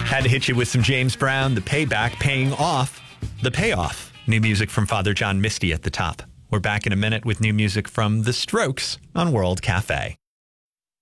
Had to hit you with some James Brown, The Payback, paying off the payoff. New music from Father John Misty at the top. We're back in a minute with new music from The Strokes on World Cafe.